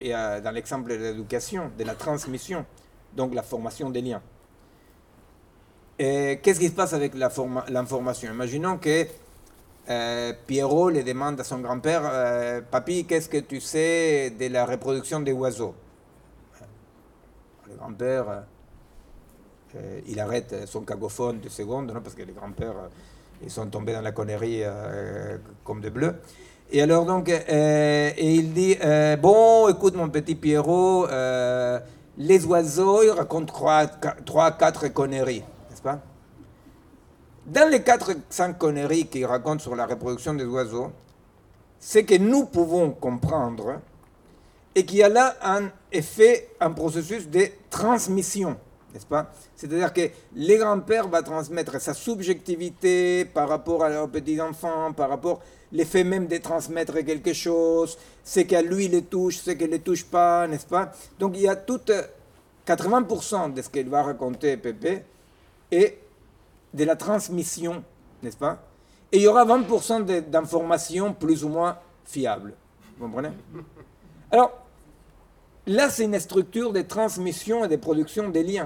et dans l'exemple de l'éducation, de la transmission, donc la formation des liens. Et qu'est-ce qui se passe avec l'information? Imaginons que Pierrot le demande à son grand-père, Papy, qu'est-ce que tu sais de la reproduction des oiseaux? Le grand-père, il arrête son cacophone 2 secondes, non, parce que les grands-pères, ils sont tombés dans la connerie comme des bleus. Et alors donc, et il dit, bon, écoute mon petit Pierrot, les oiseaux, ils racontent 3, 4 conneries, n'est-ce pas? Dans les 4, 5 conneries qu'il raconte sur la reproduction des oiseaux, c'est que nous pouvons comprendre et qu'il y a là un effet, un processus de transmission, n'est-ce pas? C'est-à-dire que les grands-pères vont transmettre sa subjectivité par rapport à leurs petits-enfants, par rapport l'effet même de transmettre quelque chose, ce qu'à lui le touche, ce qui ne le touche pas, n'est-ce pas? Donc il y a tout 80% de ce qu'il va raconter Pépé et de la transmission, n'est-ce pas? Et il y aura 20% d'informations plus ou moins fiables. Vous comprenez? Alors, là, c'est une structure de transmission et de production des liens,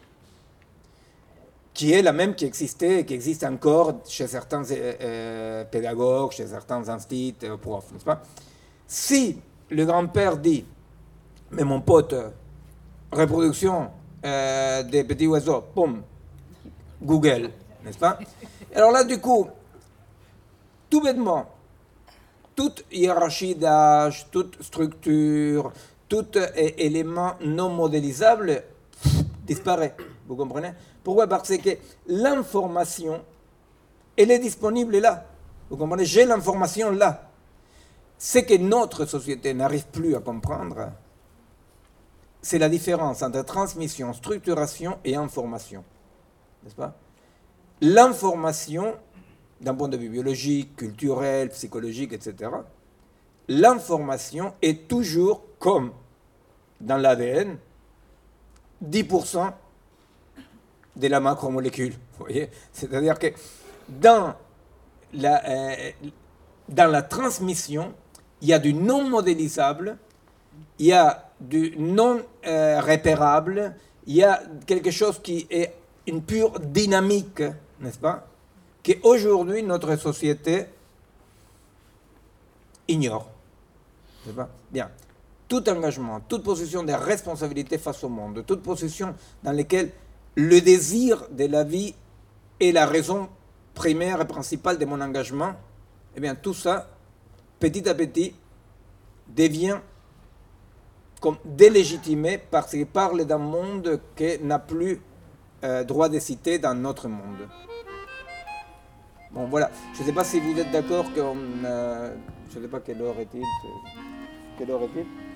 qui est la même qui existait et qui existe encore chez certains pédagogues, chez certains instituts, profs, n'est-ce pas? Si le grand-père dit, mais mon pote, reproduction des petits oiseaux, boum, Google, n'est-ce pas? Alors là, du coup, tout bêtement, toute hiérarchie d'âge, toute structure, tout élément non modélisable disparaît. Vous comprenez? Pourquoi? Parce que l'information, elle est disponible là. Vous comprenez? J'ai l'information là. Ce que notre société n'arrive plus à comprendre, c'est la différence entre transmission, structuration et information. N'est-ce pas? L'information, d'un point de vue biologique, culturel, psychologique, etc., l'information est toujours, comme dans l'ADN, 10% de la macromolécule. Vous voyez? C'est-à-dire que dans la transmission, il y a du non modélisable, il y a du non repérable, il y a quelque chose qui est une pure dynamique, n'est-ce pas, qu'aujourd'hui notre société ignore. N'est-ce pas? Bien. Tout engagement, toute position de responsabilité face au monde, toute position dans laquelle le désir de la vie est la raison primaire et principale de mon engagement, eh bien tout ça, petit à petit, devient comme délégitimé parce qu'il parle d'un monde qui n'a plus droit de citer dans notre monde. Bon, voilà. Je ne sais pas si vous êtes d'accord qu'on... je ne sais pas quelle heure est-il. Quelle heure est-il?